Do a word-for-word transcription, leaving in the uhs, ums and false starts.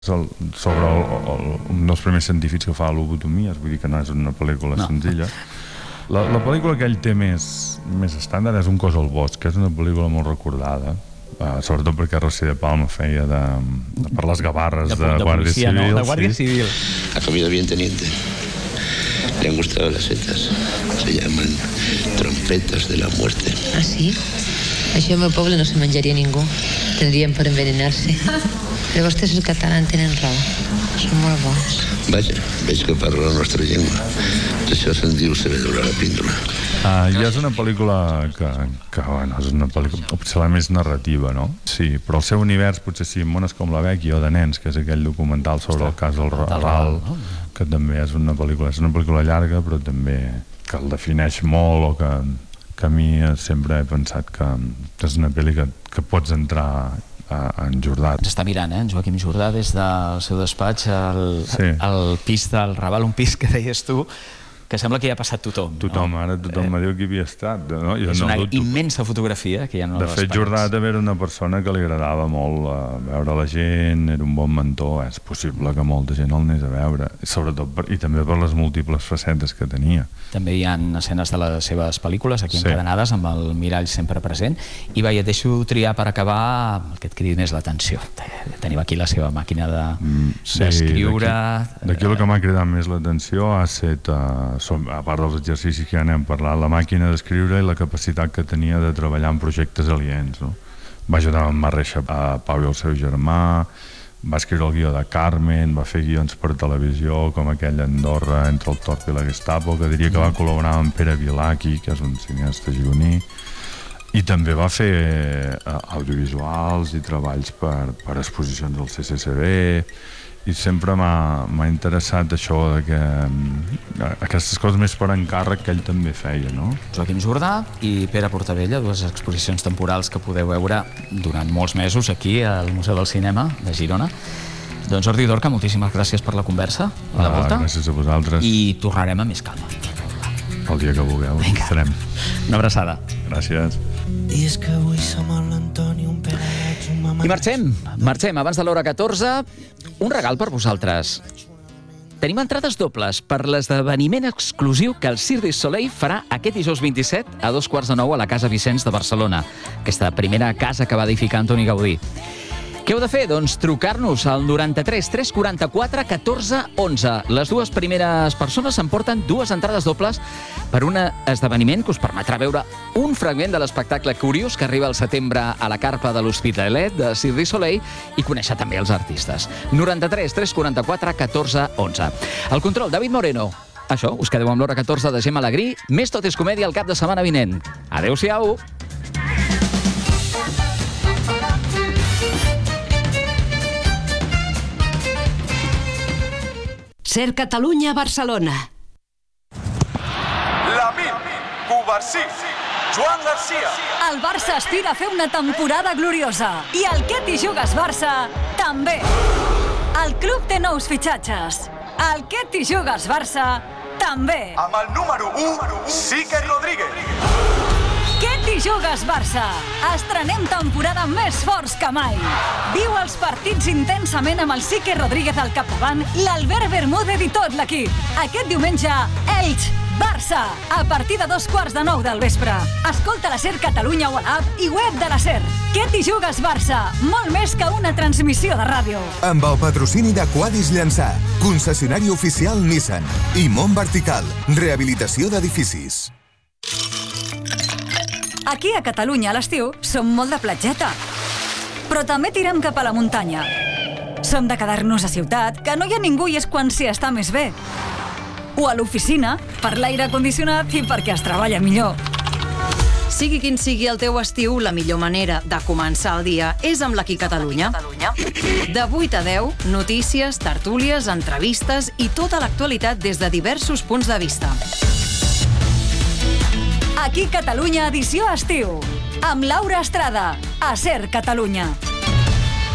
sobre el, el, un dels primers científics que fa lobotomies, vull dir que no és una pel·lícula no. senzilla. La, la pel·lícula que ell té més, més estàndard és Un cos al bosc, que és una pel·lícula molt recordada, uh, sobretot perquè Rossi de Palma feia de, de, per les gavarres de, de, de Guàrdia Civil. No? De Guàrdia sí. Civil. Ha comido bien, teniente. Le han gustado las setas. Se llaman trompetas de la muerte. Ah, sí? Això al meu poble no se menjaria ningú. Tendrien per envenenar-se. Però vostès, el català, tenen raó. Són molt bons. Vaja, veig que parla la nostra llengua. Això se'n diu saber doblar la píndola. Uh, I és una pel·lícula que, que bueno, és una pel·lícula potser la més narrativa, no? Sí, però el seu univers potser sí, mones com la Becky o de nens, que és aquell documental sobre el cas del Raval, que també és una pel·lícula, és una pel·lícula llarga, però també que el defineix molt, o que, que a mi sempre he pensat que és una pel·li que, que pots entrar en Jordà. Ens està mirant, eh, en Joaquim Jordà, des del seu despatx al, sí. al pis del Raval, un pis que deies tu, que sembla que hi ha passat tothom. Tothom, no? Ara tothom eh, me diu que hi havia estat. No? Jo és no una dubto. immensa fotografia que hi ha en de les fet, parets. Jordà també era una persona que li agradava molt uh, veure la gent, era un bon mentor, és possible que molta gent el anés a veure, sobretot per, i també per les múltiples facetes que tenia. També hi ha escenes de les seves pel·lícules aquí sí. encadenades amb el mirall sempre present, i vaja, deixo triar per acabar el que et cridi més l'atenció. Tenim aquí la seva màquina de, mm, sí, d'escriure. D'aquí el que m'ha cridat més l'atenció ha estat, uh, som, a part dels exercicis que ja n'hem parlat, la màquina d'escriure i la capacitat que tenia de treballar en projectes aliens, no? Va ajudar amb Marreixa a Pau i el seu germà, va escriure el guió de Carmen, va fer guions per televisió com aquell Andorra entre el Torp i la Gestapo, que diria que va col·laborar amb Pere Vilaki, que és un cineasta gironí, i també va fer uh, audiovisuals i treballs per, per exposicions del C C C B, i sempre m'ha interessat això de que aquestes coses més per encàrrec que ell també feia, no? Joaquim Jordà i Pere Portabella, dues exposicions temporals que podeu veure durant molts mesos aquí al Museu del Cinema de Girona. Doncs Jordi Dorca, moltíssimes gràcies per la conversa i la volta. Ah, gràcies a vosaltres. I tornarem a més calma. El dia que vulgueu. Vinga. Estarem. Una abraçada. Gràcies. I és que avui som l'Antoni, un pelet, un mamat... I marxem, marxem, abans de l'hora catorze, un regal per vosaltres. Tenim entrades dobles per l'esdeveniment exclusiu que el Cirque du Soleil farà aquest dijous vint-i-set a dos quarts de nou a la Casa Vicenç de Barcelona, aquesta primera casa que va edificar Antoni Gaudí. Què heu de fer? Doncs trucar-nos al noranta-tres tres quaranta-quatre catorze onze. Les dues primeres persones s'emporten dues entrades dobles per un esdeveniment que us permetrà veure un fragment de l'espectacle curiós que arriba al setembre a la carpa de l'Hospitalet de Cirque du Soleil i conèixer també els artistes. noranta-tres tres quaranta-quatre catorze onze. El control, David Moreno. Això, us quedeu amb l'hora catorze de Gemma Alegrí. Més Tot és comèdia el cap de setmana vinent. Adéu-siau. Ser Catalunya, Barcelona. Lamine, Cubarsí, Joan Garcia. El Barça aspira a fer una temporada gloriosa. I el Què t'hi jugues, Barça, també. El club té nous fitxatges. El Què t'hi jugues, Barça, també. Amb el número u, Sique Rodríguez. Què t'hi jugues, Barça? Estrenem temporada més forts que mai. Viu els partits intensament amb el Sique Rodríguez al capdavant, l'Albert Bermúdez i tot l'equip. Aquest diumenge, Elx, Barça, a partir de dos quarts de nou del vespre. Escolta la SER Catalunya o a l'app i web de la SER. Què t'hi jugues, Barça? Molt més que una transmissió de ràdio. Amb el patrocini de Quadis Llançà, concessionari oficial Nissan i Mont Vertical, rehabilitació d'edificis. Aquí a Catalunya a l'estiu som molt de platgeta, però també tirem cap a la muntanya. Som de quedar-nos a ciutat, que no hi ha ningú i és quan s'hi està més bé. O a l'oficina, per l'aire condicionat i perquè es treballa millor. Sigui quin sigui el teu estiu, la millor manera de començar el dia és amb l'Aquí Catalunya. De vuit a deu, notícies, tertúlies, entrevistes i tota l'actualitat des de diversos punts de vista. Aquí Catalunya edició estiu, amb Laura Estrada, a SER Catalunya.